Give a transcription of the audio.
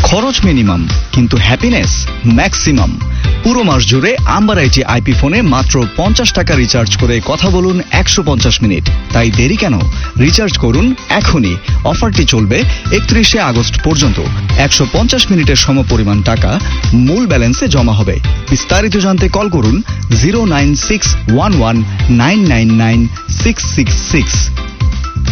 খরচ মিনিমাম কিন্তু happiness maximum. পুরো মাস জুড়ে আম্বার আইটি আইপি ফোনে মাত্র 50 টাকা রিচার্জ করে কথা বলুন 150 মিনিট। তাই দেরি কেন? রিচার্জ করুন এখনই। অফারটি চলবে 31 আগস্ট পর্যন্ত। 150 মিনিটের সমপরিমাণ টাকা মূল ব্যালেন্সে জমা হবে। বিস্তারিত জানতে কল করুন 09611999666